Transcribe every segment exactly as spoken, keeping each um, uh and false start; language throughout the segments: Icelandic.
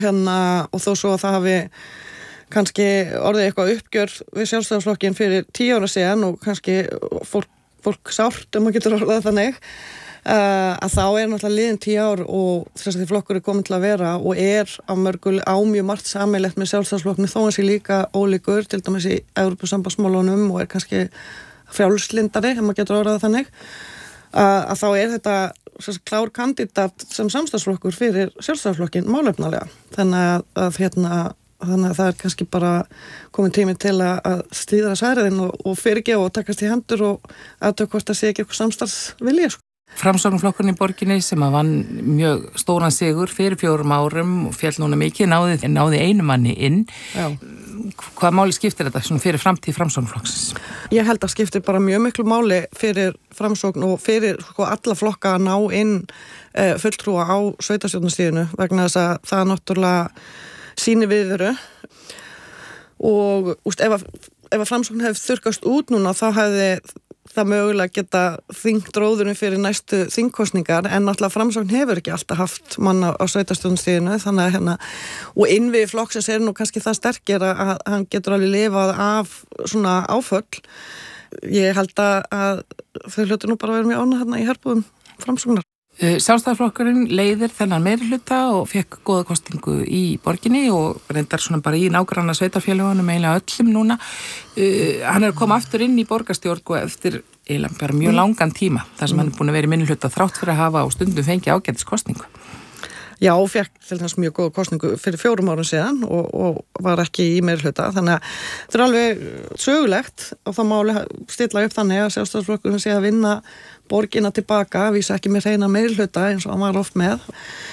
Hérna, og þó svo að það hafi kannski orðið eitthvað uppgjör við Sjálfstæðisflokkinn fyrir tíu ára síðan og kannski fólk, fólk sárt, um að getur orðað þannig, uh, að þá er náttúrulega liðin tíu ár og þess að því flokkur er komin til að vera og er á mörgul á mjög margt sameiginlegt með Sjálfstæðisflokknum, þó hann sé líka ólíkur, til dæmis í Evrópusambandsmálunum og er kannski frjálslindari, ef maður getur orðað þannig, uh, að þá er þetta klár kandidat sem samstarfsflokkur fyrir Sjálfstæðisflokkinn málefnalega. Þannig að, að, hérna, þannig að það er kannski bara komin tími til að, að stýra særiðin og, og fyrirgefa og takast í hendur og aðtöku hvort að sé ekki eitthvað samstarfsvilja. Sko. Framsóknarflokkurinn í borginni sem að vann mjög stóran sigur fyrir fjórum árum og fjall núna mikið, náði, náði einu manni inn. Já. Hvað máli skiptir þetta svona fyrir framtíð Framsóknarflokksins? Ég held að skiptir bara mjög miklu máli fyrir Framsókn og fyrir sko, alla flokka að ná inn e, fulltrúa á sveitarstjórnarstiginu vegna þess að það er náttúrulega síni viðveru og úst, ef, að, ef að Framsókn hefði þurrkast út núna þá hefði það mögulega geta þyngt róðurinn fyrir næstu þingkostningar en náttúrulega Framsókn hefur ekki alltaf haft manna á sveitarstjórnarstiginu þannig að hérna og innvið flokksins er nú kannski það sterkir að, að hann getur alveg lifað af svona áföll. Ég held að, að þau hlutur nú bara að vera mjög ánægð hérna í herbúðum Framsóknar. Sjálfstæðisflokkurinn leiðir þennan meirihluta og fekk góða kostingu í borginni og reyndar svona bara í nágranna sveitarfélögunum eiginlega öllum núna. Uh, hann er að koma aftur inn í borgarstjórn og eftir eiginlega bara mjög langan tíma þar sem mm. hann er búin að vera í minnihluta þrátt fyrir að hafa á stundum fengi ágætis kostingu. Já, og fekk til þess mjög góða kosningu fyrir fjórum árum síðan og, og var ekki í meirihluta þannig að þetta er alveg sögulegt og það máli stilla upp þannig að Sjálfstæðisflokkurinn sé að vinna borgina tilbaka, vísa ekki með hreina meirihluta eins og hann var oft með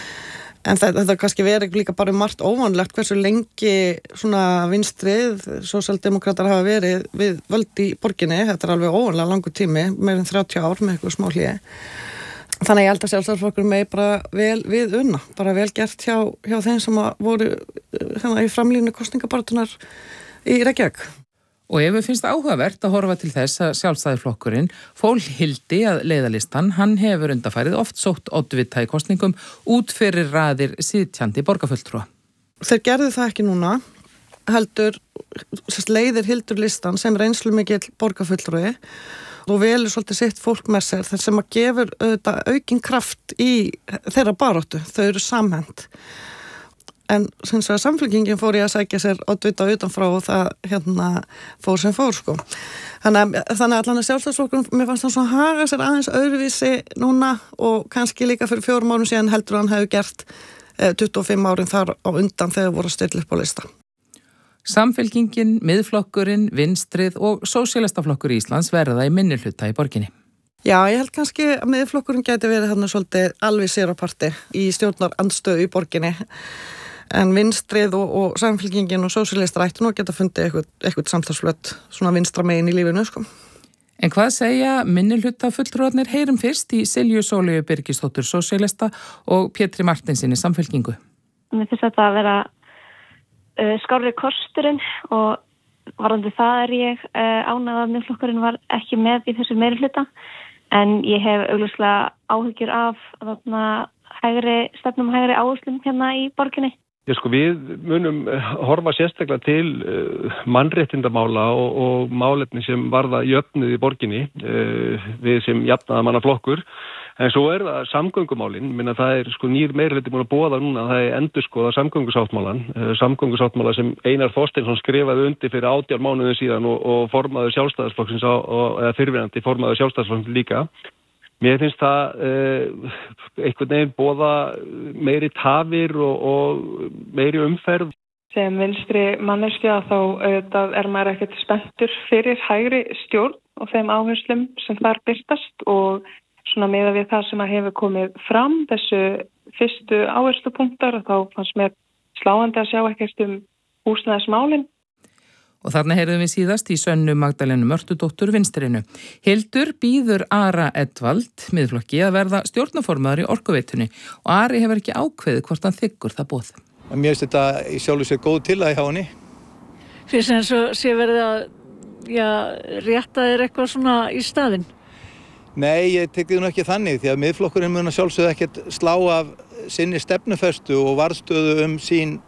en þetta, þetta kannski verið líka bara margt óvanlegt hversu lengi svona vinstrið, sósíaldemókratar hafa verið við völd í borginni, þetta er alveg óvanlega langur tími, meir en þrjátíu ár með eitthvað smá hléi. Þannig að ég held að Sjálfstæðisflokkurinn megi bara vel við unna, bara vel gert hjá, hjá þeim sem voru hérna, í framlínu kosningabaratunar í Reykjavík. Og ef við finnst áhugavert að horfa til þess að Sjálfstæðisflokkurinn fól Hildi að leiðalistan, hann hefur undanfærið oft sótt oddvita í kosningum út fyrir raðir sitjandi borgarfulltrúa. Þeir gerðu það ekki núna, heldur leiðir Hildur listan sem reynslu mikill borgarfulltrúi og velur svolítið sitt fólk með sér þar sem að gefur auðvitað aukinn kraft í þeirra baráttu, þau eru samhent. En sem svo að samfélkingin fór í að sækja sér oddvita utanfrá og það hérna fór sem fór sko. Þannig að, þannig að allan að Sjálfstæðisflokkurinn, mér fannst hann svona haga sér aðeins öðruvísi núna og kannski líka fyrir fjórum árum síðan heldur hann hefur gert eh, tuttugu og fimm árin þar á undan þegar voru að stilla upp á lista. Samfylkingin, miðflokkurinn, vinstrið og sósíalistaflokkur Íslands verða í minnihluta í borginni. Já, ég held kannski að miðflokkurinn gæti verið þarna svolítið alveg sér á parti í stjórnarandstöðu í borginni. En vinstrið og, og samfylkingin og sósíalistar ættu nú að geta fundið eitthvað, eitthvað samtalsflöt svona vinstra megin í lífinu, sko. En hvað segja minnihluta fulltrúarnir heyrum fyrst í Silju Sóleyju Birgisdóttur sósíalista og Pétri Martinsinni samfylkingu? Mér finnst þetta að vera uh, skárri kosturinn og varðandi það er ég uh, ánægð að miðflokkurinn var ekki með í þessu meirihluta en ég hef augljóslega áhyggjur af þarna hægri, stefnum hægri áherslum hérna í borginni. Já, sko, við munum horfa sérstaklega til uh, mannréttindamála og, og málefni sem varða jöfnuð í borginni, uh, við sem jafnaðarmannaflokkur. En svo er það samgöngumálin, minna það er sko nýr meirihluti búin að boða núna, það er endurskoða samgöngusáttmálan, uh, samgöngusáttmála sem Einar Þorsteinsson skrifaði undir fyrir átján mánuðum síðan og, og formaður Sjálfstæðisflokksins, á, og, eða fyrrverandi formaður Sjálfstæðisflokksins líka. Mér finnst það eh, einhvern veginn boða meiri tafir og, og meiri umferð. Sem vinstri manneskja þá auðvitað er maður ekkert spenntur fyrir hægri stjórn og þeim áherslum sem þar birtast og svona meða við það sem að hefur komið fram þessu fyrstu áherslupunktar og þá fannst mér sláandi að sjá ekkert um húsnæðismálin. Og þarna heyrðum við síðast í Sönnu Magdalenu Mörtudóttur vinstrinu. Hildur býður Ara Edvald miðflokki að verða stjórnarformaður í Orkuveitunni og Ari hefur ekki ákveðið hvort hann þiggur það boð. Mér finnst þetta í sjálfu sér góð tillaga hjá henni. Finnst eins og sé verið að já, rétta þér eitthvað svona í staðinn? Nei, ég tek því nú ekki þannig því að Miðflokkurinn mun að sjálfsögðu ekkert slá af sinni stefnufestu og varðstöðu um sín